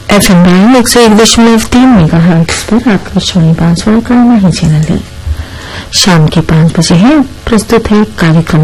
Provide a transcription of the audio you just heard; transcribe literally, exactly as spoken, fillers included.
F M band एक सौ एक दशमलव तीन मेगा हर्ट्ज पर आकाशवाणी बांसवाड़ा का माही चैनल है। शाम के पांच बजे है, प्रस्तुत है कार्यक्रम